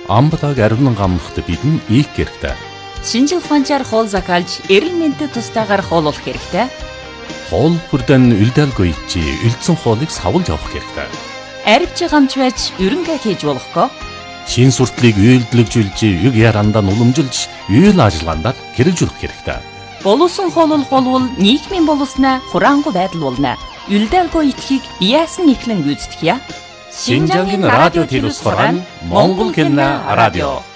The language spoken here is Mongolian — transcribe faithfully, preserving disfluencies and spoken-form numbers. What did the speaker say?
Амбалаг аривнан гамнахт бидэн ийх хэрэгтэй. Шинжил ухаанчаар хоол захиалж, эрүүл мэндэд тустаагаар хооллох хэрэгтэй. Хоол бүрдэн үлдээлгүй чи үлдсэн хоолыг савлж авах хэрэгтэй. Арвч гамч байж ерөнгээ хийж болохгүй. Шин суртлыг үйлдэлжүүлж, юг ярандаа уламжилж, үйл ажиллагаанд хэрэгжүүлэх хэрэгтэй. Боловсон хооллох болвол нийгмийн боловснаа хураангуй байдал болно. Үлдээлгүй итгэхийг яасан ихлэн гүйцэтгэе. Шинжаагийн радио телевиз хорон Монгол кино радио